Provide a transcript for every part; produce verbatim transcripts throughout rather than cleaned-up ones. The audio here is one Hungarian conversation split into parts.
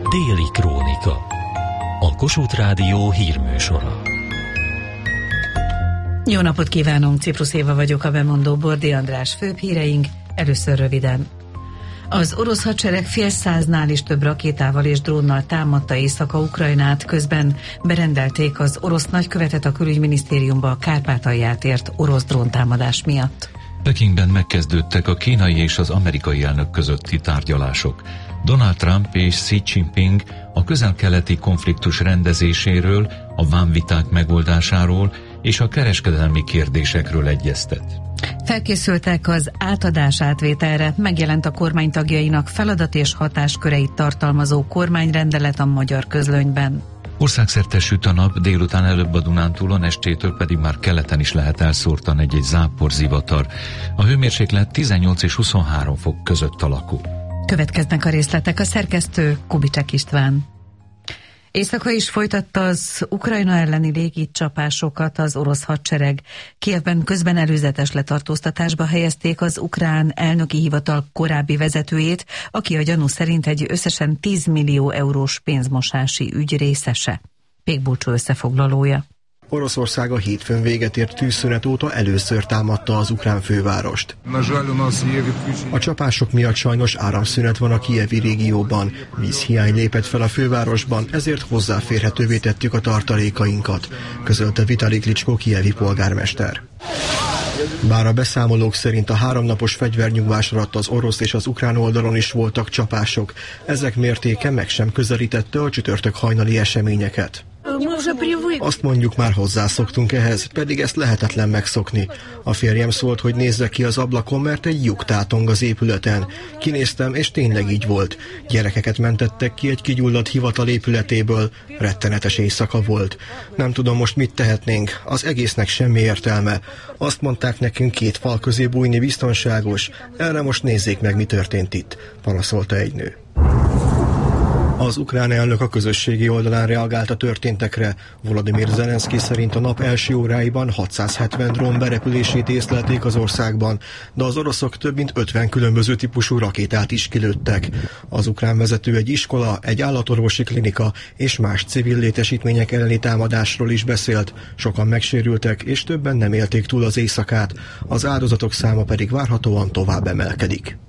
Déli Krónika. A Kossuth Rádió hírműsora. Jó napot kívánunk, Ciprus Éva vagyok, a bemondó Bordi András. Főbb híreink, először röviden. Az orosz hadsereg fél száznál is több rakétával és drónnal támadta Észak-Ukrajnát, közben berendelték az orosz nagykövetet a külügyminisztériumba a Kárpátalját ért orosz dróntámadás miatt. Pekingben megkezdődtek a kínai és az amerikai elnök közötti tárgyalások. Donald Trump és Xi Jinping a közel-keleti konfliktus rendezéséről, a vámviták megoldásáról és a kereskedelmi kérdésekről egyeztet. Felkészültek az átadás átvételre, megjelent a kormány tagjainak feladat és hatásköreit tartalmazó kormányrendelet a Magyar Közlönyben. Országszerte süt a nap, délután előbb a Dunántúlon, estétől pedig már keleten is lehet elszórtan egy-egy záporzivatar. A hőmérséklet tizennyolc és huszonhárom fok között alakul. Következnek a részletek, a szerkesztő Kubicsek István. Éjszaka is folytatta az Ukrajna elleni légicsapásokat az orosz hadsereg. Kijevben közben előzetes letartóztatásba helyezték az ukrán elnöki hivatal korábbi vezetőjét, aki a gyanú szerint egy összesen tíz millió eurós pénzmosási ügy részese. Pékbulcsó összefoglalója. Oroszország a hétfőn véget ért tűzszünet óta először támadta az ukrán fővárost. A csapások miatt sajnos áramszünet van a kijevi régióban. Vízhiány lépett fel a fővárosban, ezért hozzáférhetővé tettük a tartalékainkat, közölte Vitali Klitschko kijevi polgármester. Bár a beszámolók szerint a háromnapos fegyvernyugvás alatt az orosz és az ukrán oldalon is voltak csapások, ezek mértéke meg sem közelítette a csütörtök hajnali eseményeket. Azt mondjuk, már hozzászoktunk ehhez, pedig ezt lehetetlen megszokni. A férjem szólt, hogy nézzek ki az ablakon, mert egy lyuk tátong az épületen. Kinéztem, és tényleg így volt. Gyerekeket mentettek ki egy kigyulladt hivatal épületéből. Rettenetes éjszaka volt. Nem tudom most mit tehetnénk, az egésznek semmi értelme. Azt mondták nekünk, két fal közé bújni biztonságos. Erre most nézzék meg, mi történt itt, panaszolta egy nő. Az ukrán elnök a közösségi oldalán reagált a történtekre. Volodymyr Zelenszky szerint a nap első óráiban hatszázhetven drón berepülését észlelték az országban, de az oroszok több mint ötven különböző típusú rakétát is kilőttek. Az ukrán vezető egy iskola, egy állatorvosi klinika és más civil létesítmények elleni támadásról is beszélt. Sokan megsérültek, és többen nem élték túl az éjszakát. Az áldozatok száma pedig várhatóan tovább emelkedik.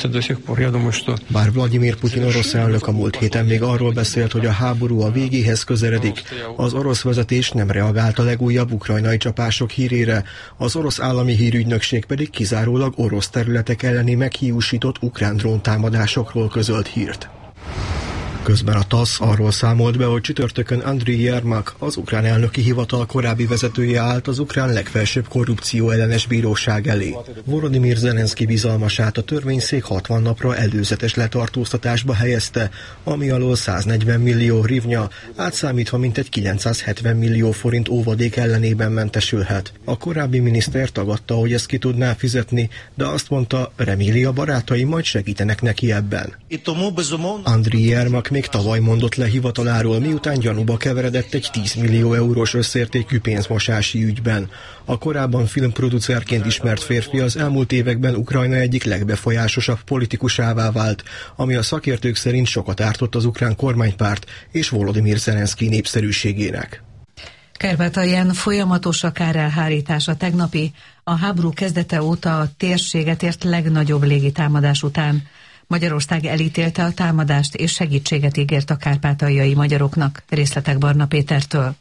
Bár Vladimir Putyin orosz elnök a múlt héten még arról beszélt, hogy a háború a végéhez közeledik, az orosz vezetés nem reagált a legújabb ukrajnai csapások hírére, az orosz állami hírügynökség pedig kizárólag orosz területek elleni meghiúsított ukrán dróntámadásokról közölt hírt. Közben a TASZ arról számolt be, hogy csütörtökön Andriy Yermak, az ukrán elnöki hivatal korábbi vezetője állt az ukrán legfelsőbb korrupció ellenes bíróság elé. Volodymyr Zelenszky bizalmasát a törvényszék hatvan napra előzetes letartóztatásba helyezte, ami alól száznegyven millió hrivnya, átszámítva mintegy kilencszázhetven millió forint óvadék ellenében mentesülhet. A korábbi miniszter tagadta, hogy ezt ki tudná fizetni, de azt mondta, reméli a barátai majd segítenek neki ebben. Andriy Yermak még tavaly mondott le hivataláról, miután gyanúba keveredett egy tíz millió eurós összértékű pénzmosási ügyben. A korábban filmproducerként ismert férfi az elmúlt években Ukrajna egyik legbefolyásosabb politikusává vált, ami a szakértők szerint sokat ártott az ukrán kormánypárt és Volodymyr Zelenszky népszerűségének. Kárpátalján folyamatos a kárelhárítás. A tegnapi, a háború kezdete óta a térséget ért legnagyobb légitámadás után. Magyarország elítélte a támadást és segítséget ígért a kárpátaljai magyaroknak. Részletek Barna Pétertől.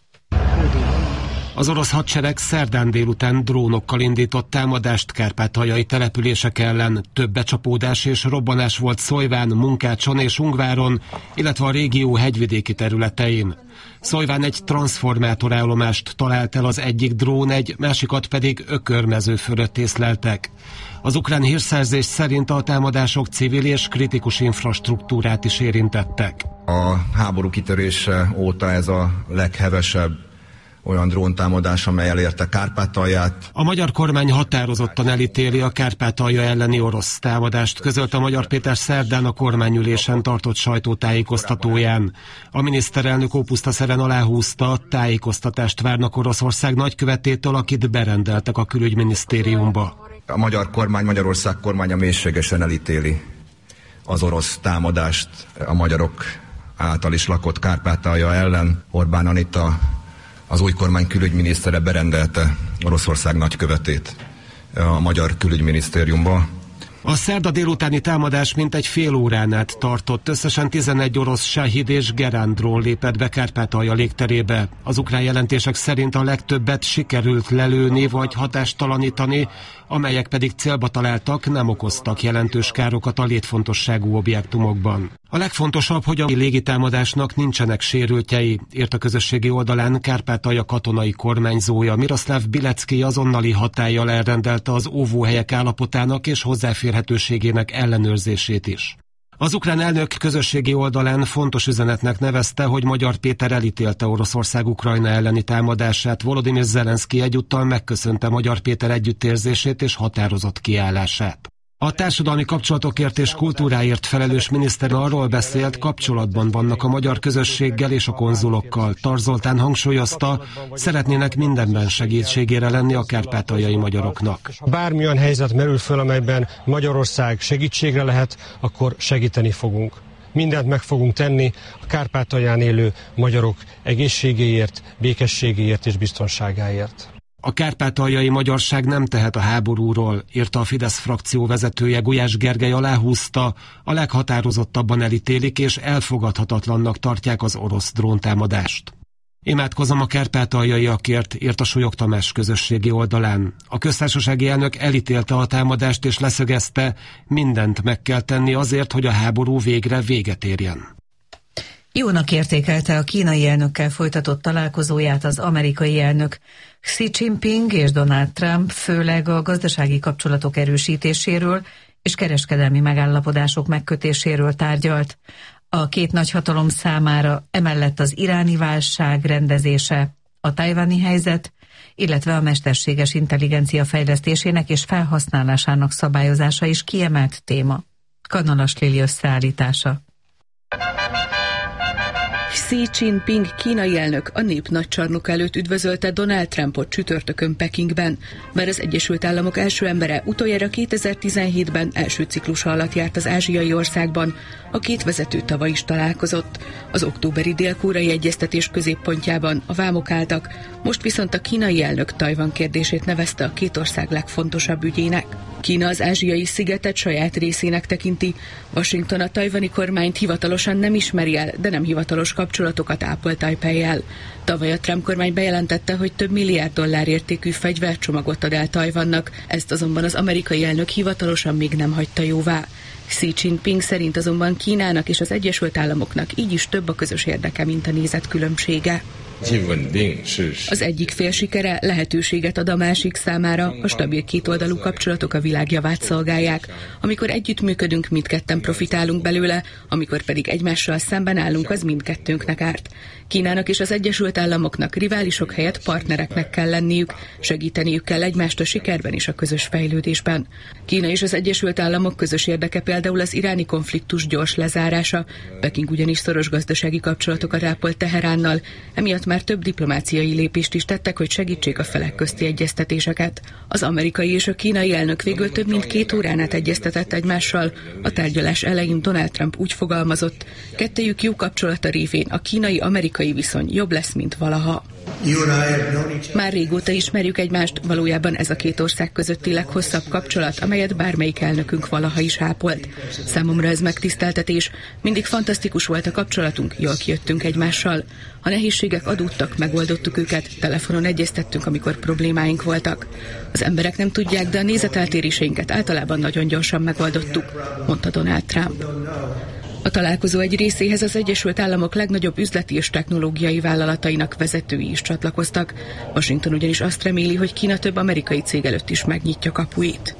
Az orosz hadsereg szerdán délután drónokkal indított támadást kárpátaljai települések ellen. Több becsapódás és robbanás volt Szojván, Munkácson és Ungváron, illetve a régió hegyvidéki területein. Szojván egy transzformátorállomást talált el az egyik drón, egy másikat pedig Ökörmező fölött észleltek. Az ukrán hírszerzés szerint a támadások civil és kritikus infrastruktúrát is érintettek. A háború kitörése óta ez a leghevesebb olyan dróntámadás, amely elérte Kárpátalját. A magyar kormány határozottan elítéli a Kárpátalja elleni orosz támadást, közölte Magyar Péter szerdán a kormányülésen tartott sajtótájékoztatóján. A miniszterelnök ópusztaszeren aláhúzta, a tájékoztatást várnak Oroszország nagykövetétől, akit berendeltek a külügyminisztériumba. A magyar kormány, Magyarország kormánya mélységesen elítéli az orosz támadást a magyarok által is lakott Kárpátalja ellen Orbán Anita, az új kormány külügyminisztere berendelte Oroszország nagykövetét a magyar külügyminisztériumba. A szerda délutáni támadás mintegy fél órán át tartott. Összesen tizenegy orosz Shahid és Gerán drón lépett be Kárpátalja légterébe. Az ukrán jelentések szerint a legtöbbet sikerült lelőni vagy hatástalanítani, amelyek pedig célba találtak, nem okoztak jelentős károkat a létfontosságú objektumokban. A legfontosabb, hogy a légitámadásnak nincsenek sérültjei, írt a közösségi oldalán Kárpátalja katonai kormányzója. Miroszláv Bilecki azonnali hatállyal elrendelte az óvóhelyek állapotának és hozzáférhetőségének ellenőrzését is. Az ukrán elnök közösségi oldalán fontos üzenetnek nevezte, hogy Magyar Péter elítélte Oroszország Ukrajna elleni támadását. Volodymyr Zelenszky egyúttal megköszönte Magyar Péter együttérzését és határozott kiállását. A társadalmi kapcsolatokért és kultúráért felelős miniszter arról beszélt, kapcsolatban vannak a magyar közösséggel és a konzulokkal. Tar Zoltán hangsúlyozta, szeretnének mindenben segítségére lenni a kárpátaljai magyaroknak. Bármilyen helyzet merül föl, amelyben Magyarország segítségre lehet, akkor segíteni fogunk. Mindent meg fogunk tenni a Kárpátalján élő magyarok egészségéért, békességéért és biztonságáért. A kárpátaljai magyarság nem tehet a háborúról, írta a Fidesz frakció vezetője. Gulyás Gergely aláhúzta, a leghatározottabban elítélik és elfogadhatatlannak tartják az orosz dróntámadást. Imádkozom a kárpátaljaiakért, írt a Súlyog Tamás közösségi oldalán. A köztársasági elnök elítélte a támadást és leszögezte, mindent meg kell tenni azért, hogy a háború végre véget érjen. Jónak értékelte a kínai elnökkel folytatott találkozóját az amerikai elnök. Xi Jinping és Donald Trump főleg a gazdasági kapcsolatok erősítéséről és kereskedelmi megállapodások megkötéséről tárgyalt. A két nagyhatalom számára emellett az iráni válság rendezése, a tajvani helyzet, illetve a mesterséges intelligencia fejlesztésének és felhasználásának szabályozása is kiemelt téma. Kanalas Lili összeállítása. Xi Jinping kínai elnök a nép nagycsarnok előtt üdvözölte Donald Trumpot csütörtökön Pekingben, mert az Egyesült Államok első embere utoljára kétezer-tizenhétben első ciklusa alatt járt az ázsiai országban. A két vezető tavaly is találkozott. Az októberi dél-koreai egyeztetés középpontjában a vámok álltak, most viszont a kínai elnök Tajvan kérdését nevezte a két ország legfontosabb ügyének. Kína az ázsiai szigetet saját részének tekinti. Washington a tajvani kormányt hivatalosan nem ismeri el, de nem hivatalos kapcsolatokat ápol Tajpejjel. Tavaly a Trump kormány bejelentette, hogy több milliárd dollár értékű fegyvercsomagot ad el Tajvannak, ezt azonban az amerikai elnök hivatalosan még nem hagyta jóvá. Xi Jinping szerint azonban Kínának és az Egyesült Államoknak így is több a közös érdeke, mint a nézetkülönbsége. Az egyik fél sikere lehetőséget ad a másik számára, a stabil kétoldalú kapcsolatok a világ javát szolgálják. Amikor együttműködünk, mindketten profitálunk belőle, amikor pedig egymással szemben állunk, az mindkettőnknek árt. Kínának és az Egyesült Államoknak riválisok helyett partnereknek kell lenniük, segíteniük kell egymást a sikerben és a közös fejlődésben. Kína és az Egyesült Államok közös érdeke például az iráni konfliktus gyors lezárása. Peking ugyanis szoros gazdasági kapcsolatokat ápol Teheránnal, emiatt már több diplomáciai lépést is tettek, hogy segítsék a felek közti egyeztetéseket. Az amerikai és a kínai elnök végül több mint két órán át egyeztetett egymással. A tárgyalás elején Donald Trump úgy fogalmazott, kettejük jó kapcsolata révén a kínai-amerikai viszony jobb lesz, mint valaha. Már régóta ismerjük egymást, valójában ez a két ország közötti leghosszabb kapcsolat, amelyet bármelyik elnökünk valaha is ápolt. Számomra ez megtiszteltetés, mindig fantasztikus volt a kapcsolatunk, jól kijöttünk egymással. Ha nehézségek adódtak, megoldottuk őket, telefonon egyeztettünk, amikor problémáink voltak. Az emberek nem tudják, de a nézeteltéréseinket általában nagyon gyorsan megoldottuk, mondta Donald Trump. A találkozó egy részéhez az Egyesült Államok legnagyobb üzleti és technológiai vállalatainak vezetői is csatlakoztak. Washington ugyanis azt reméli, hogy Kína több amerikai cég előtt is megnyitja kapuit.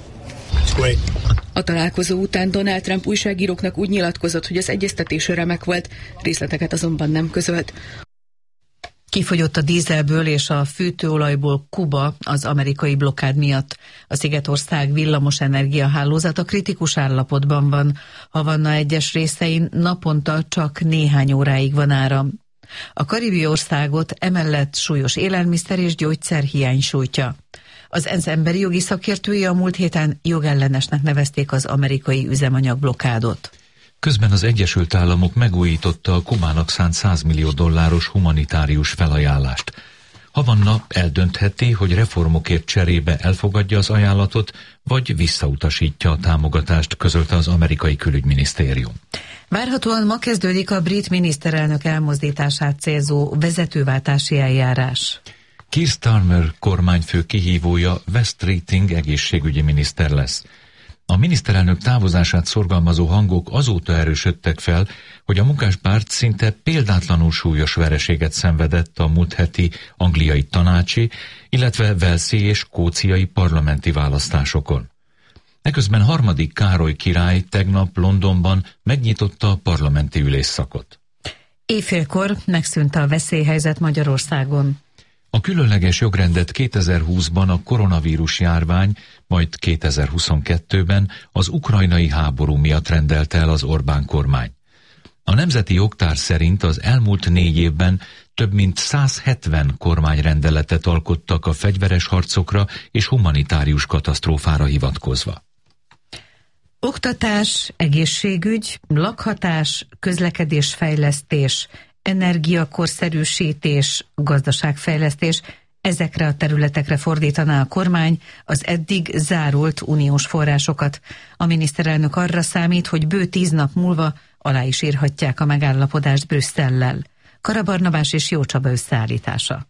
A találkozó után Donald Trump újságíróknak úgy nyilatkozott, hogy az egyeztetés remek volt, részleteket azonban nem közölt. Kifogyott a dízelből és a fűtőolajból Kuba az amerikai blokkád miatt. A Szigetország villamosenergia hálózata kritikus állapotban van. Havanna egyes részein naponta csak néhány óráig van áram. A karibi országot emellett súlyos élelmiszer és gyógyszerhiány sújtja. Az ENSZ emberi jogi szakértői a múlt héten jogellenesnek nevezték az amerikai üzemanyagblokádot. Közben az Egyesült Államok megújította a Kubának szánt száz millió dolláros humanitárius felajánlást. Havanna eldöntheti, hogy reformokért cserébe elfogadja az ajánlatot, vagy visszautasítja a támogatást, közölte az amerikai külügyminisztérium. Várhatóan ma kezdődik a brit miniszterelnök elmozdítását célzó vezetőváltási eljárás. Keir Starmer kormányfő kihívója West Keating egészségügyi miniszter lesz. A miniszterelnök távozását szorgalmazó hangok azóta erősödtek fel, hogy a munkáspárt szinte példátlanul súlyos vereséget szenvedett a múlt heti angliai tanácsi, illetve walesi és skóciai parlamenti választásokon. Eközben harmadik Károly király tegnap Londonban megnyitotta a parlamenti ülésszakot. Éjfélkor megszűnt a veszélyhelyzet Magyarországon. A különleges jogrendet kétezer-húszban a koronavírus járvány, majd kétezer-huszonkettőben az ukrajnai háború miatt rendelte el az Orbán kormány. A Nemzeti Jogtár szerint az elmúlt négy évben több mint száz hetven kormányrendeletet alkottak a fegyveres harcokra és humanitárius katasztrófára hivatkozva. Oktatás, egészségügy, lakhatás, közlekedésfejlesztés, energiakorszerűsítés, gazdaságfejlesztés, ezekre a területekre fordítaná a kormány az eddig zárult uniós forrásokat. A miniszterelnök arra számít, hogy bő tíz nap múlva alá is írhatják a megállapodást Brüsszellel. Kara Barnabás és Jó Csaba összeállítása.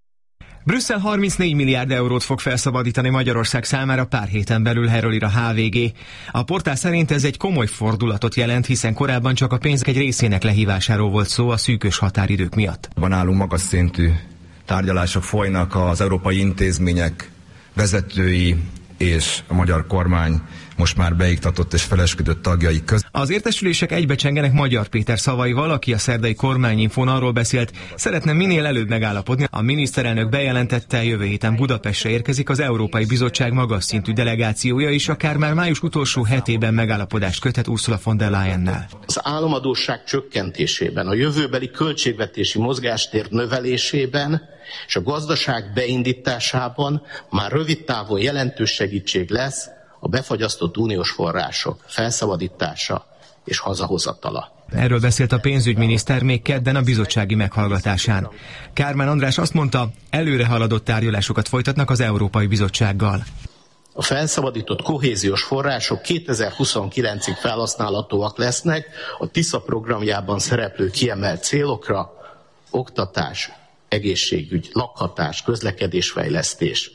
Brüsszel harmincnégy milliárd eurót fog felszabadítani Magyarország számára pár héten belül, erről ír a há vé gé. A portál szerint ez egy komoly fordulatot jelent, hiszen korábban csak a pénzek egy részének lehívásáról volt szó a szűkös határidők miatt. Van állunk magas szintű tárgyalások folynak az európai intézmények vezetői és a magyar kormány most már beiktatott és felesküdött tagjai között. Az értesülések egybecsengenek Magyar Péter szavaival, aki a szerdai kormányinfón arról beszélt, szeretne minél előbb megállapodni. A miniszterelnök bejelentette, jövő héten Budapestre érkezik az Európai Bizottság magas szintű delegációja, és akár már május utolsó hetében megállapodást köthet Ursula von der Leyennel. Az államadósság csökkentésében, a jövőbeli költségvetési mozgástér növelésében és a gazdaság beindításában már rövid távon jelentős segítség lesz a befagyasztott uniós források felszabadítása és hazahozatala. Erről beszélt a pénzügyminiszter még kedden a bizottsági meghallgatásán. Kármán András azt mondta, előre haladott tárgyalásokat folytatnak az Európai Bizottsággal. A felszabadított kohéziós források kétezer-huszonkilencig felhasználhatóak lesznek a TISZA programjában szereplő kiemelt célokra: oktatás, egészségügy, lakhatás, közlekedésfejlesztés,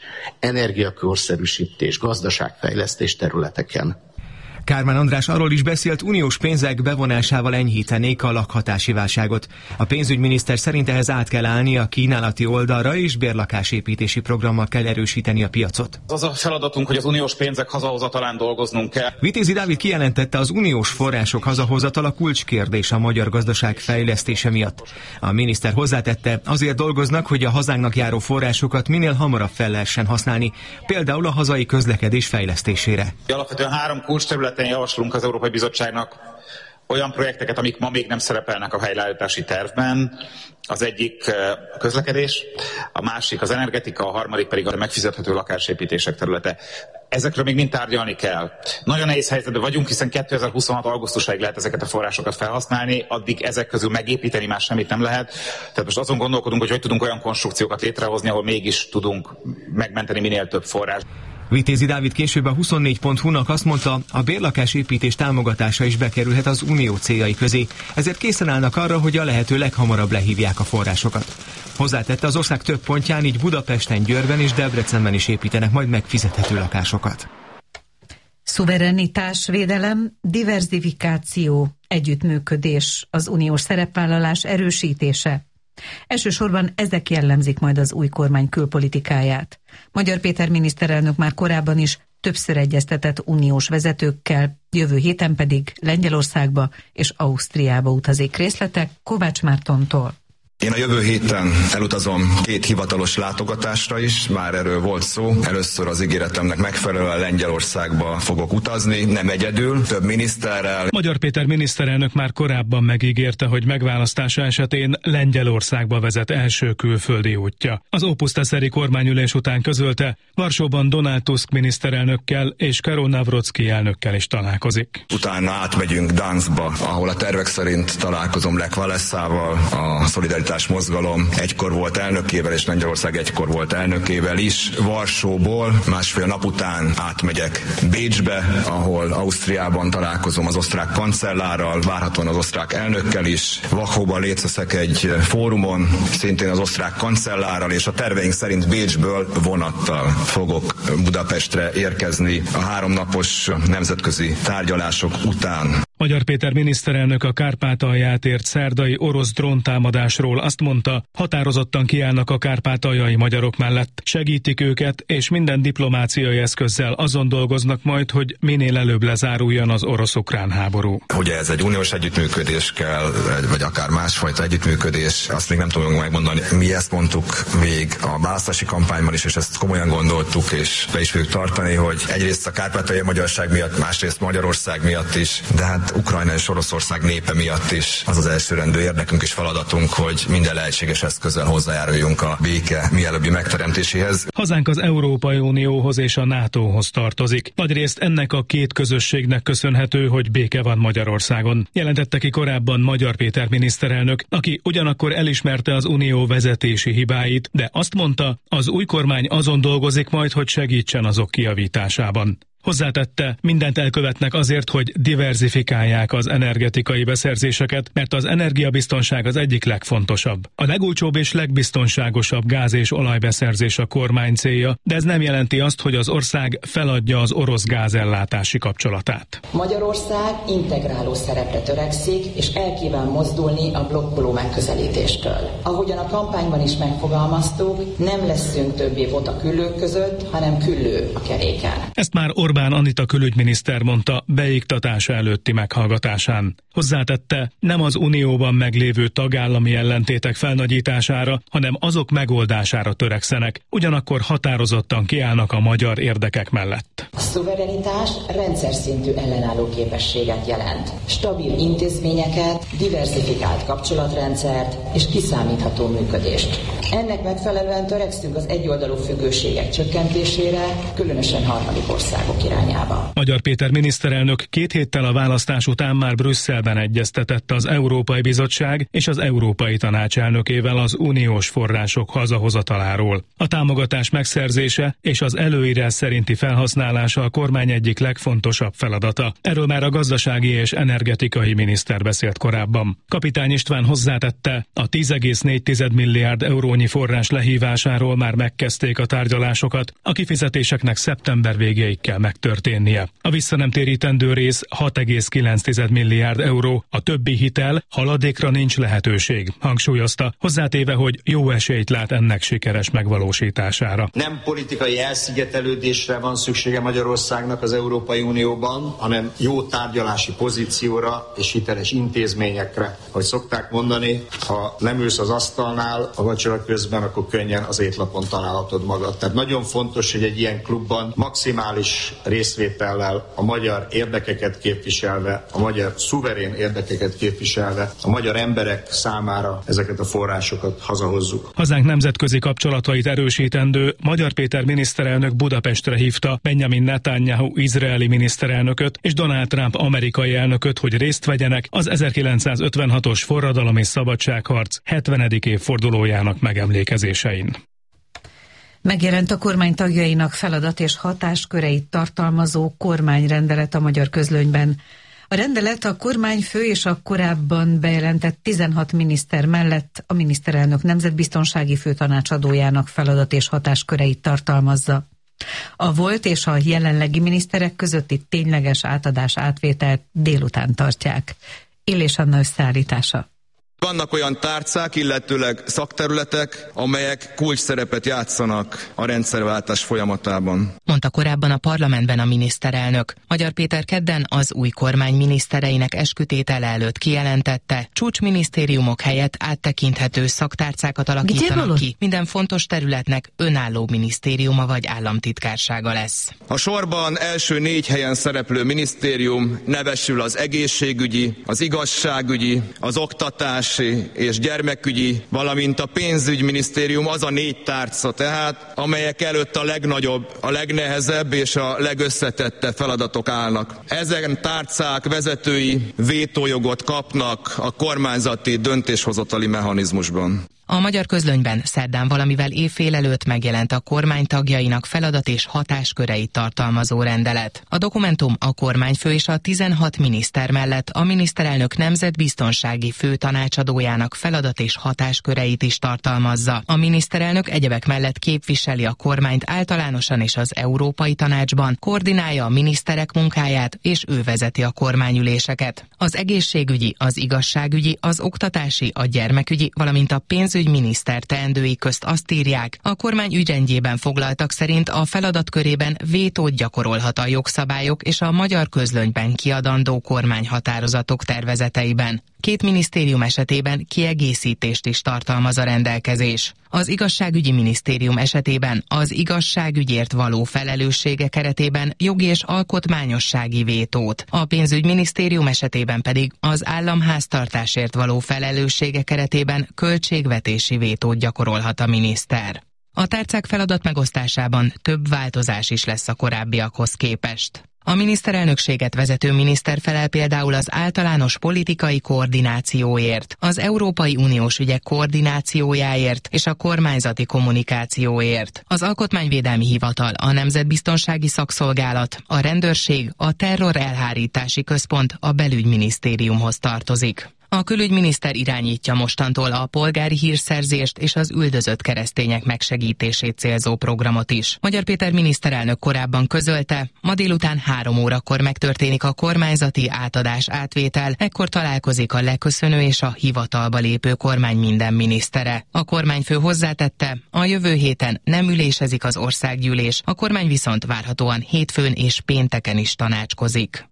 energiakorszerűsítés, gazdaságfejlesztés területeken. Kármán András arról is beszélt, uniós pénzek bevonásával enyhítenék a lakhatási válságot. A pénzügyminiszter szerint ehhez át kell állni a kínálati oldalra, és bérlakásépítési programmal kell erősíteni a piacot. Az a feladatunk, hogy az uniós pénzek hazahozatalán dolgoznunk kell. Vitézi Dávid kijelentette, az uniós források hazahozatala kulcskérdés a magyar gazdaság fejlesztése miatt. A miniszter hozzátette, azért dolgoznak, hogy a hazánknak járó forrásokat minél hamarabb fel lehessen használni, például a hazai közlekedés fejlesztésére. Alapvetően három kulcsterület javaslunk az Európai Bizottságnak olyan projekteket, amik ma még nem szerepelnek a helyreállítási tervben. Az egyik a közlekedés, a másik az energetika, a harmadik pedig a megfizethető lakásépítések területe. Ezekről még mind tárgyalni kell. Nagyon nehéz helyzetben vagyunk, hiszen kétezer-huszonhat augusztusáig lehet ezeket a forrásokat felhasználni, addig ezek közül megépíteni már semmit nem lehet. Tehát most azon gondolkodunk, hogy hogy tudunk olyan konstrukciókat létrehozni, ahol mégis tudunk megmenteni minél több forrást. Vitézi Dávid később a huszonnégy pont hu-nak azt mondta, a bérlakásépítés támogatása is bekerülhet az unió céljai közé, ezért készen állnak arra, hogy a lehető leghamarabb lehívják a forrásokat. Hozzátette, az ország több pontján, így Budapesten, Győrben és Debrecenben is építenek majd megfizethető lakásokat. Szuverenitásvédelem, diverzifikáció, együttműködés, az uniós szerepvállalás erősítése. Elsősorban ezek jellemzik majd az új kormány külpolitikáját. Magyar Péter miniszterelnök már korábban is többször egyeztetett uniós vezetőkkel, jövő héten pedig Lengyelországba és Ausztriába utazik. Részletek Kovács Mártontól. Én a jövő héten elutazom két hivatalos látogatásra is, már erről volt szó. Először az ígéretemnek megfelelően Lengyelországba fogok utazni, nem egyedül, több miniszterrel. Magyar Péter miniszterelnök már korábban megígérte, hogy megválasztása esetén Lengyelországba vezet első külföldi útja. Az Ópusztaszeri kormányülés után közölte, Varsóban Donald Tusk miniszterelnökkel és Karol Nawrocki elnökkel is találkozik. Utána átmegyünk Gdanskba, ahol a tervek szerint találkozom Lech Walesával, a Szolidaritás Mozgalom egykor volt elnökével, és Lengyelország egykor volt elnökével is. Varsóból másfél nap után átmegyek Bécsbe, ahol Ausztriában találkozom az osztrák kancellárral, várhatóan az osztrák elnökkel is. Wachauban létszeszek egy fórumon, szintén az osztrák kancellárral, és a terveink szerint Bécsből vonattal fogok Budapestre érkezni a háromnapos nemzetközi tárgyalások után. Magyar Péter miniszterelnök a Kárpátalját ért szerdai orosz dróntámadásról azt mondta, határozottan kiállnak a kárpátaljai magyarok mellett, segítik őket, és minden diplomáciai eszközzel azon dolgoznak majd, hogy minél előbb lezáruljon az orosz-ukrán háború. Ugye ez egy uniós együttműködés kell, vagy akár másfajta együttműködés, azt még nem tudunk megmondani. Mi ezt mondtuk még a választási kampányban is, és ezt komolyan gondoltuk, és be is fogjuk tartani, hogy egyrészt a kárpátaljai magyarság miatt, másrészt Magyarország miatt is, de hát Ukrajna és Oroszország népe miatt is az az elsőrendű érdekünk és feladatunk, hogy minden lehetséges eszközzel hozzájáruljunk a béke mielőbbi megteremtéséhez. Hazánk az Európai Unióhoz és a nátóhoz tartozik. Nagyrészt ennek a két közösségnek köszönhető, hogy béke van Magyarországon. Jelentette ki korábban Magyar Péter miniszterelnök, aki ugyanakkor elismerte az unió vezetési hibáit, de azt mondta, az új kormány azon dolgozik majd, hogy segítsen azok kijavításában. Hozzátette, mindent elkövetnek azért, hogy diverzifikálják az energetikai beszerzéseket, mert az energiabiztonság az egyik legfontosabb. A legolcsóbb és legbiztonságosabb gáz- és olajbeszerzés a kormány célja, de ez nem jelenti azt, hogy az ország feladja az orosz gázellátási kapcsolatát. Magyarország integráló szerepre törekszik, és el kíván mozdulni a blokkoló megközelítéstől. Ahogyan a kampányban is megfogalmaztuk, nem leszünk többé vota küllők között, hanem küllő a keréken. Ezt már Orbán Anita külügyminiszter mondta beiktatása előtti meghallgatásán. Hozzátette, nem az unióban meglévő tagállami ellentétek felnagyítására, hanem azok megoldására törekszenek, ugyanakkor határozottan kiállnak a magyar érdekek mellett. A szuverenitás rendszer szintű ellenálló képességet jelent. Stabil intézményeket, diversifikált kapcsolatrendszert és kiszámítható működést. Ennek megfelelően törekszünk az egyoldalú függőségek csökkentésére, különösen harmadik országok irányába. Magyar Péter miniszterelnök két héttel a választás után már Brüsszelben egyeztetett az Európai Bizottság és az Európai Tanács elnökével az uniós források hazahozataláról. A támogatás megszerzése és az előírás szerinti felhasználása a kormány egyik legfontosabb feladata. Erről már a gazdasági és energetikai miniszter beszélt korábban. Kapitány István hozzátette, a tíz egész négy milliárd eurónyi forrás lehívásáról már megkezdték a tárgyalásokat, a kifizetéseknek szeptember végéig kell megtörténnie. A visszanemtérítendő rész hat egész kilenc milliárd euró, a többi hitel, haladékra nincs lehetőség, hangsúlyozta, hozzátéve, hogy jó esélyt lát ennek sikeres megvalósítására. Nem politikai elszigetelődésre van szüksége Magyarországnak az Európai Unióban, hanem jó tárgyalási pozícióra és hiteles intézményekre. Ahogy szokták mondani, ha nem ülsz az asztalnál a vacsora közben, akkor könnyen az étlapon találhatod magad. Tehát nagyon fontos, hogy egy ilyen klubban maximális részvétellel, a magyar érdekeket képviselve, a magyar szuverén érdekeket képviselve, a magyar emberek számára ezeket a forrásokat hazahozzuk. Hazánk nemzetközi kapcsolatait erősítendő Magyar Péter miniszterelnök Budapestre hívta Benjamin Netanyahu izraeli miniszterelnököt és Donald Trump amerikai elnököt, hogy részt vegyenek az ezerkilencszázötvenhatos forradalom és szabadságharc hetvenedik évfordulójának megemlékezésein. Megjelent a kormány tagjainak feladat és hatásköreit tartalmazó kormányrendelet a Magyar Közlönyben. A rendelet a kormányfő és a korábban bejelentett tizenhat miniszter mellett a miniszterelnök nemzetbiztonsági főtanácsadójának feladat és hatásköreit tartalmazza. A volt és a jelenlegi miniszterek közötti tényleges átadás átvételt délután tartják. Illés Anna összeállítása. Vannak olyan tárcák, illetőleg szakterületek, amelyek kulcsszerepet játszanak a rendszerváltás folyamatában. Mondta korábban a parlamentben a miniszterelnök. Magyar Péter kedden az új kormány minisztereinek eskütétele előtt kijelentette, csúcsminisztériumok helyett áttekinthető szaktárcákat alakítanak ki. Minden fontos területnek önálló minisztériuma vagy államtitkársága lesz. A sorban első négy helyen szereplő minisztérium nevesül az egészségügyi, az igazságügyi, az oktatás és gyermekügyi, valamint a pénzügyminisztérium, az a négy tárca tehát, amelyek előtt a legnagyobb, a legnehezebb és a legösszetettebb feladatok állnak. Ezen tárcák vezetői vétójogot kapnak a kormányzati döntéshozatali mechanizmusban. A Magyar Közlönyben szerdán valamivel évfél előtt megjelent a kormány tagjainak feladat és hatásköreit tartalmazó rendelet. A dokumentum a kormányfő és a tizenhat miniszter mellett a miniszterelnök nemzetbiztonsági főtanácsadójának feladat és hatásköreit is tartalmazza. A miniszterelnök egyebek mellett képviseli a kormányt általánosan és az Európai Tanácsban, koordinálja a miniszterek munkáját és ő vezeti a kormányüléseket. Az egészségügyi, az igazságügyi, az oktatási, a gyermekügyi, valamint a pénzügyminiszter teendői közt azt írják, a kormány ügyrendjében foglaltak szerint a feladatkörében vétót gyakorolhat a jogszabályok és a Magyar Közlönyben kiadandó kormányhatározatok tervezeteiben. Két minisztérium esetében kiegészítést is tartalmaz a rendelkezés. Az igazságügyi minisztérium esetében az igazságügyért való felelőssége keretében jogi és alkotmányossági vétót, a pénzügyminisztérium esetében pedig az államháztartásért való felelőssége keretében költségvetési vétót gyakorolhat a miniszter. A tárcák feladat megosztásában több változás is lesz a korábbiakhoz képest. A miniszterelnökséget vezető miniszter felel például az általános politikai koordinációért, az Európai Uniós ügyek koordinációjáért és a kormányzati kommunikációért. Az Alkotmányvédelmi Hivatal, a Nemzetbiztonsági Szakszolgálat, a Rendőrség, a Terrorelhárítási Központ a Belügyminisztériumhoz tartozik. A külügyminiszter irányítja mostantól a polgári hírszerzést és az üldözött keresztények megsegítését célzó programot is. Magyar Péter miniszterelnök korábban közölte, ma délután három órakor megtörténik a kormányzati átadás átvétel, ekkor találkozik a leköszönő és a hivatalba lépő kormány minden minisztere. A kormányfő hozzátette, a jövő héten nem ülésezik az országgyűlés, a kormány viszont várhatóan hétfőn és pénteken is tanácskozik.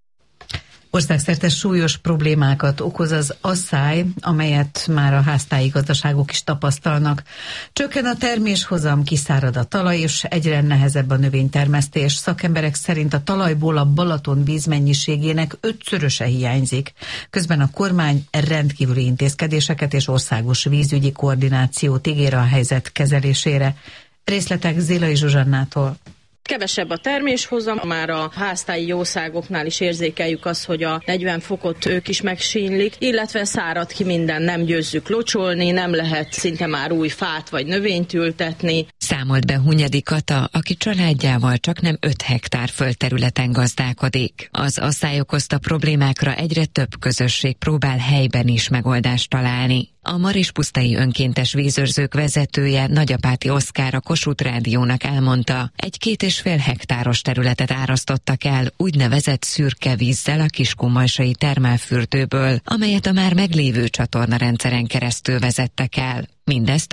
Országszerte súlyos problémákat okoz az asszály, amelyet már a háztáji gazdaságok is tapasztalnak. Csökken a terméshozam, kiszárad a talaj, és egyre nehezebb a növénytermesztés. Szakemberek szerint a talajból a Balaton vízmennyiségének ötszöröse hiányzik. Közben a kormány rendkívüli intézkedéseket és országos vízügyi koordinációt ígér a helyzet kezelésére. Részletek Zélai Zsuzsannától. Kevesebb a terméshozam, már a háztáji jószágoknál is érzékeljük azt, hogy a negyven fokot ők is megsínlik, illetve szárad ki minden, nem győzzük locsolni, nem lehet szinte már új fát vagy növényt ültetni. Számolt be Hunyadi Kata, aki családjával csaknem öt hektár földterületen gazdálkodik. Az asszály okozta problémákra egyre több közösség próbál helyben is megoldást találni. A Marispusztai Önkéntes Vízőrzők vezetője, Nagyapáti Oszkár a Kossuth Rádiónak elmondta, egy két és fél hektáros területet árasztottak el úgynevezett szürke vízzel a Kiskunmalsai termálfürdőből, amelyet a már meglévő csatornarendszeren keresztül vezettek el. Mindezt